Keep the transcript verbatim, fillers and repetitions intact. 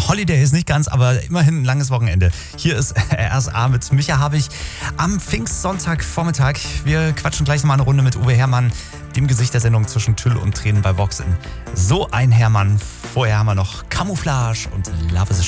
Holiday ist nicht ganz, aber immerhin ein langes Wochenende. Hier ist R S A mit Micha Habich am Pfingstsonntagvormittag. Wir quatschen gleich mal eine Runde mit Uwe Herrmann, dem Gesicht der Sendung zwischen Tüll und Tränen bei Vox in So ein Herrmann. Vorher haben wir noch Camouflage und Love is a